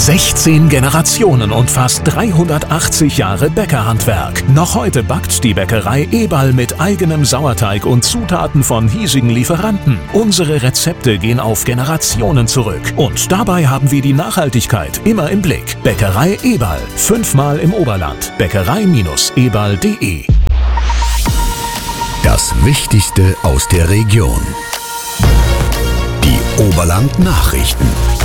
16 Generationen und fast 380 Jahre Bäckerhandwerk. Noch heute backt die Bäckerei Eberl mit eigenem Sauerteig und Zutaten von hiesigen Lieferanten. Unsere Rezepte gehen auf Generationen zurück. Und dabei haben wir die Nachhaltigkeit immer im Blick. Bäckerei Eberl, 5-mal im Oberland. Bäckerei-eberl.de. Das Wichtigste aus der Region. Die Oberland-Nachrichten.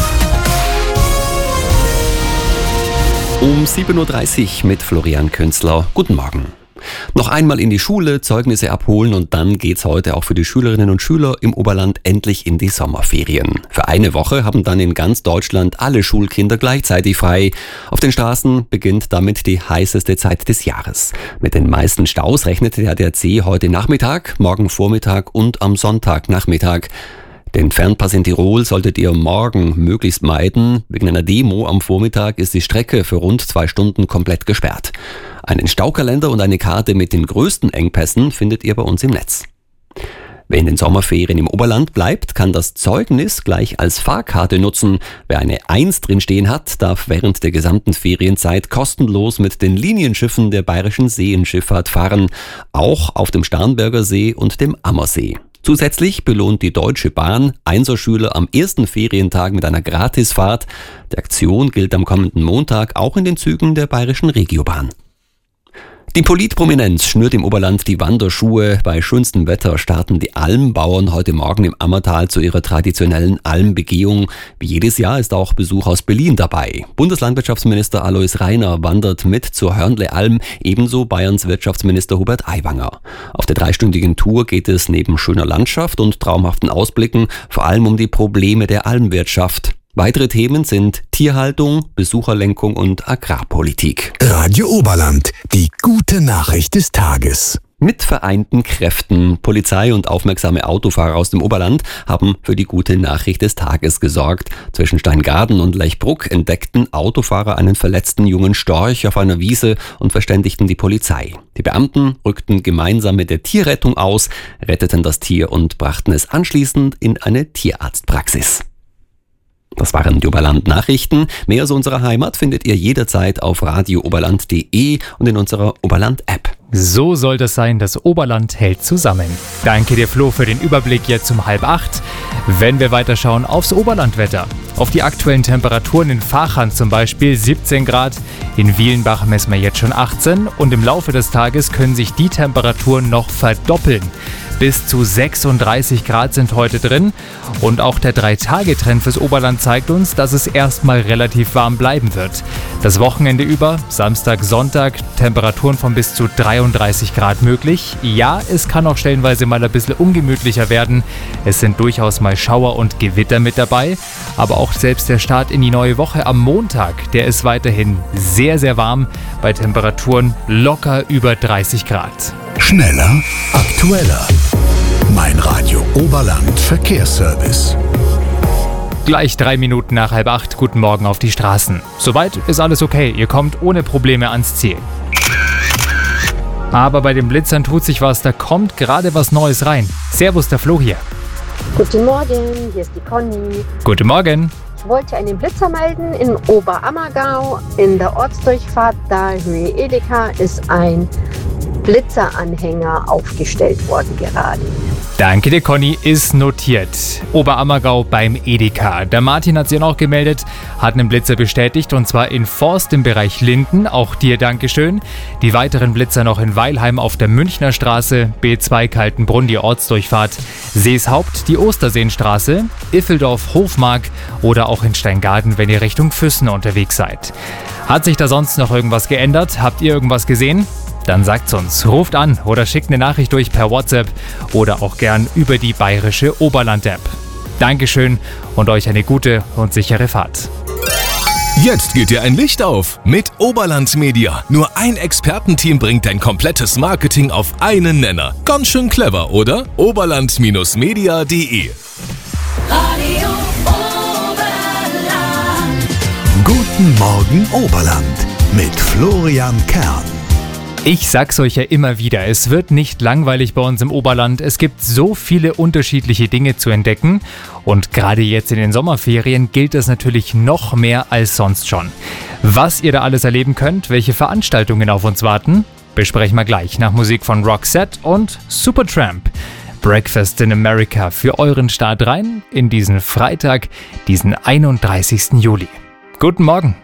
Um 7.30 Uhr mit Florian Künzler. Guten Morgen. Noch einmal in die Schule, Zeugnisse abholen und dann geht's heute auch für die Schülerinnen und Schüler im Oberland endlich in die Sommerferien. Für eine Woche haben dann in ganz Deutschland alle Schulkinder gleichzeitig frei. Auf den Straßen beginnt damit die heißeste Zeit des Jahres. Mit den meisten Staus rechnet der ADAC heute Nachmittag, morgen Vormittag und am Sonntagnachmittag. Den Fernpass in Tirol solltet ihr morgen möglichst meiden. Wegen einer Demo am Vormittag ist die Strecke für rund 2 Stunden komplett gesperrt. Einen Staukalender und eine Karte mit den größten Engpässen findet ihr bei uns im Netz. Wer in den Sommerferien im Oberland bleibt, kann das Zeugnis gleich als Fahrkarte nutzen. Wer eine 1 drinstehen hat, darf während der gesamten Ferienzeit kostenlos mit den Linienschiffen der Bayerischen Seenschifffahrt fahren, auch auf dem Starnberger See und dem Ammersee. Zusätzlich belohnt die Deutsche Bahn Einserschüler am ersten Ferientag mit einer Gratisfahrt. Die Aktion gilt am kommenden Montag auch in den Zügen der Bayerischen Regiobahn. Die Politprominenz schnürt im Oberland die Wanderschuhe. Bei schönstem Wetter starten die Almbauern heute Morgen im Ammertal zu ihrer traditionellen Almbegehung. Wie jedes Jahr ist auch Besuch aus Berlin dabei. Bundeslandwirtschaftsminister Alois Rainer wandert mit zur Hörnle-Alm, ebenso Bayerns Wirtschaftsminister Hubert Aiwanger. Auf der 3-stündigen Tour geht es neben schöner Landschaft und traumhaften Ausblicken vor allem um die Probleme der Almwirtschaft. Weitere Themen sind Tierhaltung, Besucherlenkung und Agrarpolitik. Radio Oberland, die gute Nachricht des Tages. Mit vereinten Kräften. Polizei und aufmerksame Autofahrer aus dem Oberland haben für die gute Nachricht des Tages gesorgt. Zwischen Steingaden und Lechbruck entdeckten Autofahrer einen verletzten jungen Storch auf einer Wiese und verständigten die Polizei. Die Beamten rückten gemeinsam mit der Tierrettung aus, retteten das Tier und brachten es anschließend in eine Tierarztpraxis. Das waren die Oberland-Nachrichten. Mehr aus unserer Heimat findet ihr jederzeit auf radiooberland.de und in unserer Oberland-App. So soll das sein, das Oberland hält zusammen. Danke dir, Flo, für den Überblick jetzt um 7:30. Wenn wir weiterschauen aufs Oberlandwetter. Auf die aktuellen Temperaturen in Vachern zum Beispiel 17 Grad, in Wielenbach messen wir jetzt schon 18 und im Laufe des Tages können sich die Temperaturen noch verdoppeln. Bis zu 36 Grad sind heute drin und auch der 3-Tage-Trend fürs Oberland zeigt uns, dass es erstmal relativ warm bleiben wird. Das Wochenende über, Samstag, Sonntag, Temperaturen von bis zu 33 Grad möglich. Ja, es kann auch stellenweise mal ein bisschen ungemütlicher werden. Es sind durchaus mal Schauer und Gewitter mit dabei, aber auch selbst der Start in die neue Woche am Montag, der ist weiterhin sehr, sehr warm bei Temperaturen locker über 30 Grad. Schneller, aktueller. Mein Radio Oberland Verkehrsservice. Gleich 3 Minuten nach 7:30, guten Morgen auf die Straßen. Soweit ist alles okay, ihr kommt ohne Probleme ans Ziel. Aber bei den Blitzern tut sich was, da kommt gerade was Neues rein. Servus, der Flo hier. Guten Morgen, hier ist die Conny. Guten Morgen. Ich wollte einen Blitzer melden. In Oberammergau in der Ortsdurchfahrt Dahlhöhe Edeka ist ein Blitzeranhänger aufgestellt worden gerade. Danke dir, Conny, ist notiert. Oberammergau beim Edeka. Der Martin hat sich auch gemeldet, hat einen Blitzer bestätigt und zwar in Forst im Bereich Linden. Auch dir Dankeschön. Die weiteren Blitzer noch in Weilheim auf der Münchner Straße, B2 Kaltenbrunn, die Ortsdurchfahrt, Seeshaupt, die Osterseenstraße, Iffeldorf, Hofmark oder auch in Steingaden, wenn ihr Richtung Füssen unterwegs seid. Hat sich da sonst noch irgendwas geändert? Habt ihr irgendwas gesehen? Dann sagt's uns, ruft an oder schickt eine Nachricht durch per WhatsApp oder auch gern über die bayerische Oberland-App. Dankeschön und euch eine gute und sichere Fahrt. Jetzt geht dir ein Licht auf mit Oberland Media. Nur ein Expertenteam bringt dein komplettes Marketing auf einen Nenner. Ganz schön clever, oder? Oberland-media.de. Radio Oberland. Guten Morgen Oberland mit Florian Kern. Ich sag's euch ja immer wieder, es wird nicht langweilig bei uns im Oberland. Es gibt so viele unterschiedliche Dinge zu entdecken. Und gerade jetzt in den Sommerferien gilt das natürlich noch mehr als sonst schon. Was ihr da alles erleben könnt, welche Veranstaltungen auf uns warten, besprechen wir gleich nach Musik von Roxette und Supertramp. Breakfast in America für euren Start rein in diesen Freitag, diesen 31. Juli. Guten Morgen.